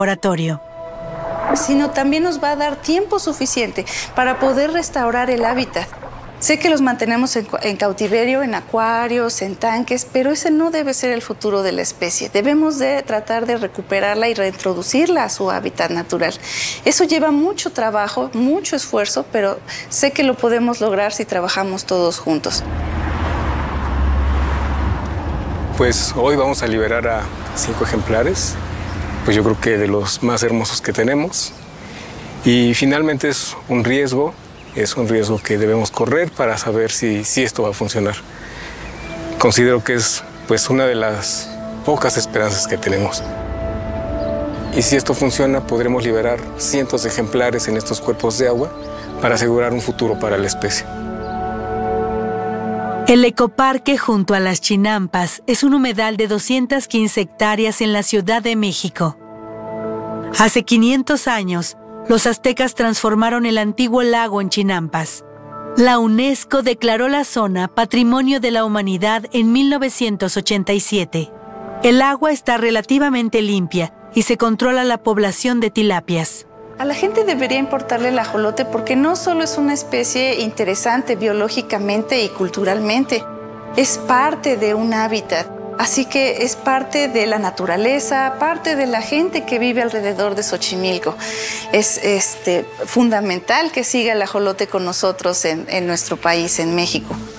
laboratorio. Sino también nos va a dar tiempo suficiente para poder restaurar el hábitat. Sé que los mantenemos en cautiverio, en acuarios, en tanques, pero ese no debe ser el futuro de la especie. Debemos de tratar de recuperarla y reintroducirla a su hábitat natural. Eso lleva mucho trabajo, mucho esfuerzo, pero sé que lo podemos lograr si trabajamos todos juntos. Pues hoy vamos a liberar a 5 ejemplares, pues yo creo que de los más hermosos que tenemos. Y finalmente es un riesgo que debemos correr para saber si esto va a funcionar. Considero que es pues una de las pocas esperanzas que tenemos. Y si esto funciona, podremos liberar cientos de ejemplares en estos cuerpos de agua para asegurar un futuro para la especie. El ecoparque junto a las Chinampas es un humedal de 215 hectáreas en la Ciudad de México. Hace 500 años, los aztecas transformaron el antiguo lago en Chinampas. La UNESCO declaró la zona Patrimonio de la Humanidad en 1987. El agua está relativamente limpia y se controla la población de tilapias. A la gente debería importarle el ajolote porque no solo es una especie interesante biológicamente y culturalmente, es parte de un hábitat. Así que es parte de la naturaleza, parte de la gente que vive alrededor de Xochimilco. Es fundamental que siga el ajolote con nosotros en nuestro país, en México.